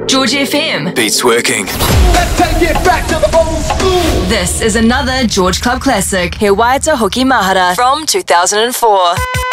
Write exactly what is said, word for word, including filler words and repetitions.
George F M. Beats working. Let's take it back to the old school. This is another George Club classic, He Waita Hoki Mahara from two thousand four.